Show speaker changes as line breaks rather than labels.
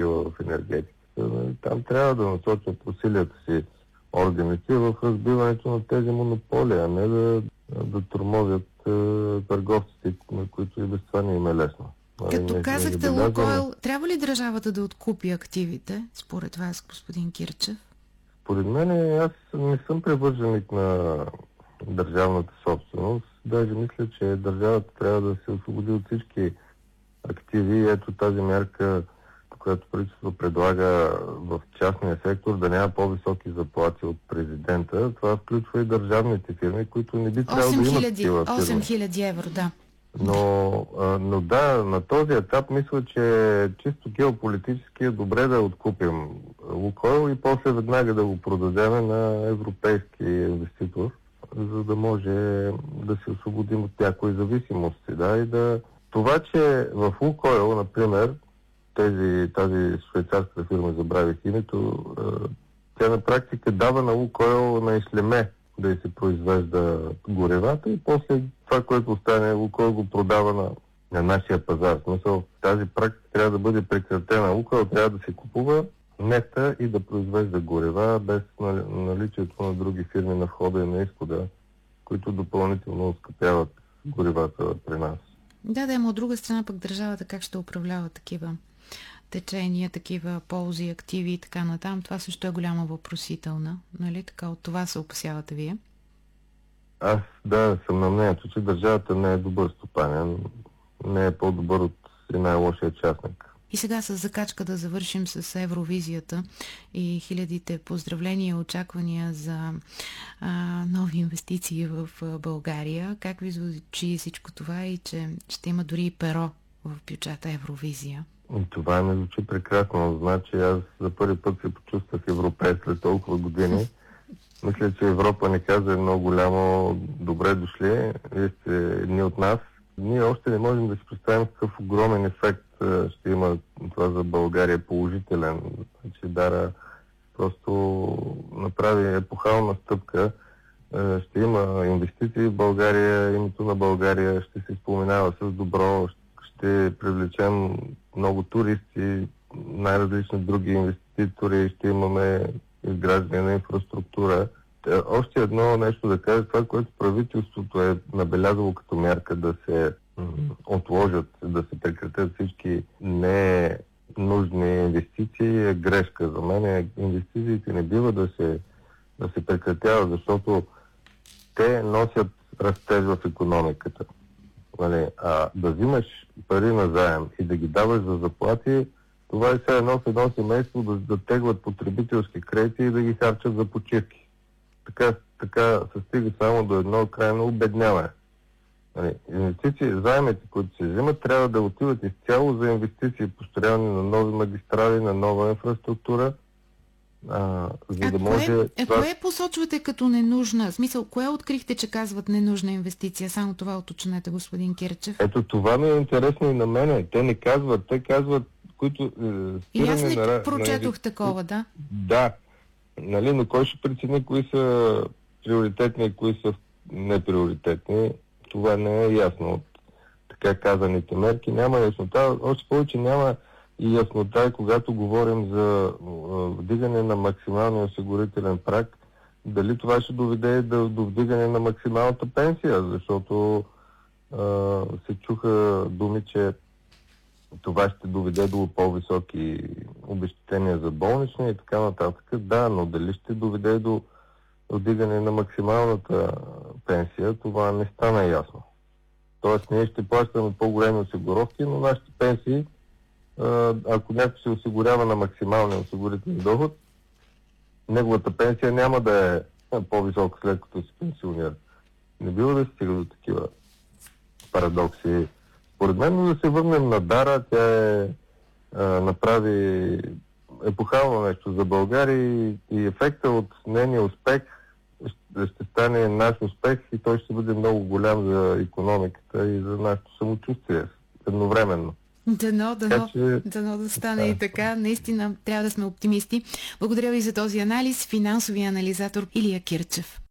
такива в енергетиката. Там трябва да насочат усилията си органите в разбиването на тези монополи, а не да тормозят търговците, на които и без това не им е лесно.
Като казахте Лукойл, трябва ли държавата да откупи активите, според вас, господин Кирчев?
Според мен, аз не съм привърженик на държавната собственост. Даже мисля, че държавата трябва да се освободи от всички активи. Ето тази мярка, която правителството предлага в частния сектор, да няма по-високи заплати от президента. Това включва и държавните фирми, които не би трябвало да имат такива фирми.
8000 евро, да.
Но да, на този етап мисля, че чисто геополитически е добре да откупим Лукойл и после веднага да го продадем на европейски инвеститор, за да може да се освободим от някои зависимости. Да? Това, че в Лукойл, например, тази швейцарска фирма, забравих името, тя на практика дава на Лукойл на ишлеме да й се произвежда горевата и после това, което остане, Лукойл го продава на нашия пазар. В смисъл, тази практика трябва да бъде прекратена. Лукойл трябва да се купува нефта и да произвежда горева без наличието на други фирми на входа и на изхода, които допълнително оскъпяват горевата при нас.
Да, но от друга страна пък държавата как ще управлява такива течения, такива ползи, активи и така натам. Това също е голяма въпросителна. Нали? Така от това се опасявате вие?
Аз съм на мнението, че държавата не е добър стопанин, не е по-добър от и най-лошия частник.
И сега с закачка да завършим с Евровизията и хилядите поздравления и очаквания за нови инвестиции в България. Как ви звучи всичко това и че ще има дори и перо в бюджета Евровизия?
Това ми звучи прекрасно. Значи аз за първи път се почувствах европеец след толкова години. Мисля, че Европа ни каза много голямо добре дошли. Вие сте едни от нас. Ние още не можем да си представим какъв огромен ефект ще има това за България положителен. Значи Дара просто направи епохална стъпка. Ще има инвестиции в България, името на България ще се споменава с добро, ще привлечем много туристи, най-различни други инвеститори, ще имаме изграждане на инфраструктура. Още едно нещо да кажа, това, което правителството е набелязало като мярка да се отложат, да се прекратят всички ненужни инвестиции, е грешка. За мен инвестициите не бива да се прекратяват, защото те носят растеж в икономиката. А да взимаш пари на заем и да ги даваш за заплати, това е все едно в едно семейство да теглят потребителски кредити и да ги харчат за почивки. Така се стига само до едно крайно обедняване. Инвестиции, заемите, които се взимат, трябва да отиват изцяло за инвестиции, построяване на нови магистрали, на нова инфраструктура, за да може...
Кое посочвате като ненужна? В смисъл, кое открихте, че казват ненужна инвестиция? Само това уточнете, господин Кирчев.
Ето това ми е интересно и на мене. Те не казват, които...
И аз не прочетох такова, да?
Да. Но кой ще прецени кои са приоритетни и кои са неприоритетни? Това не е ясно от така казаните мерки. Няма яснота. Още повече няма и яснота, когато говорим за вдигане на максималния осигурителен праг, дали това ще доведе до вдигане на максималната пенсия, защото се чуха думи, че това ще доведе до по-високи обезщетения за болнични и така нататък. Да, но дали ще доведе до вдигане на максималната пенсия, това не стана ясно. Тоест ние ще плащаме по-големи осигуровки, но нашите пенсии, ако някой се осигурява на максималния осигурителен доход, неговата пенсия няма да е по-висока след като се пенсионира. Не бива да се стига до такива парадокси. Според мен да се върнем на Дара, тя направи епохално нещо за България и ефекта от нейния успех ще стане наш успех и той ще бъде много голям за икономиката и за нашето самочувствие едновременно.
Дано да стане и така. Наистина трябва да сме оптимисти. Благодаря ви за този анализ. Финансовия анализатор Илия Кирчев.